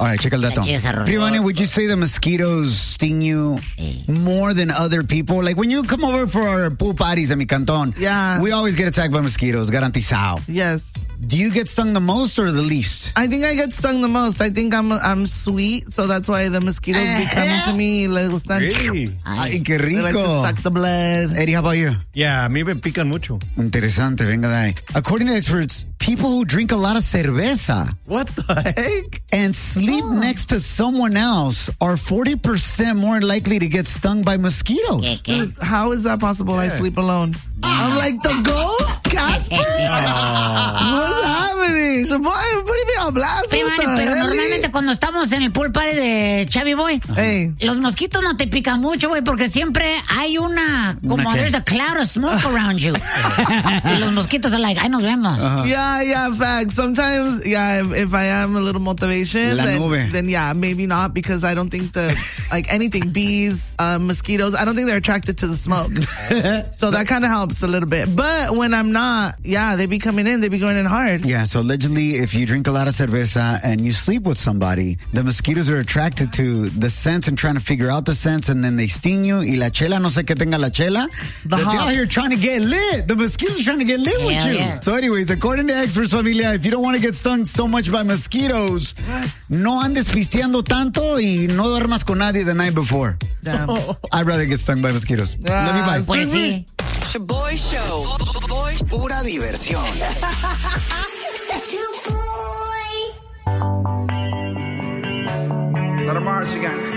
All right, check el dato. Privani, would you say the mosquitoes sting you more than other people? Like when you come over for our pool parties at mi canton, we always get attacked by mosquitoes, garantizado. Yes. Do you get stung the most or the least? I think I get stung the most. I think I'm sweet, so that's why the mosquitoes be coming to me. Le gustan. Really? Ay, qué rico. They like to suck the blood. Eddie, how about you? Yeah, a mí me pican mucho. Interesante, venga de ahí. According to experts, people who drink a lot of cerveza What the heck? and sleep next to someone else are 40% more likely to get stung by mosquitoes. Dude, how is that possible? I sleep alone. I'm like the ghost, Casper? What's happening? Shaboy, putting me on blast. Pero normalmente cuando estamos en el pool party de Chavi Boy, los mosquitos no te pican mucho, güey, porque siempre hay there's a cloud of smoke around you. Y los mosquitos are like, ahí nos vemos. Yeah, facts. Sometimes, if I am a little motivation, then yeah, maybe not, because I don't think anything, bees, mosquitoes, I don't think they're attracted to the smoke. So that kind of helps a little bit. But when I'm not, they be coming in, they be going in hard. Yeah, so allegedly, if you drink a lot of cerveza and you sleep with somebody, the mosquitoes are attracted to the scents and trying to figure out the scents, and then they sting you. Y la chela, no sé qué tenga la chela. They're out here trying to get lit. The mosquitoes are trying to get lit with you. Yeah. So anyways, according to experts, familia, if you don't want to get stung so much by mosquitoes, no andes pisteando tanto y no duermas con nadie the night before. Damn. I'd rather get stung by mosquitoes. Love you, bye. Pues sí. Boy Show. Pura diversión. Let her Mars again.